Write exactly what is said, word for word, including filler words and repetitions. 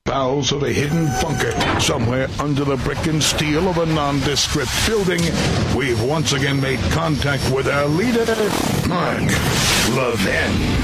bowels of a hidden bunker, somewhere under the brick and steel of a nondescript building, we've once again made contact with our leader, Mark Levin.